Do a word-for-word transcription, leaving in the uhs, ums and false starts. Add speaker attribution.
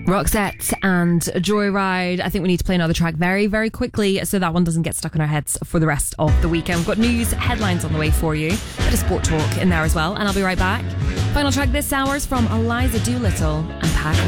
Speaker 1: Roxette and Joyride. I think we need to play another track very, very quickly so that one doesn't get stuck in our heads for the rest of the weekend. We've got news, headlines on the way for you. Bit of sport talk in there as well, and I'll be right back. Final track this hour is from Eliza Doolittle and Pac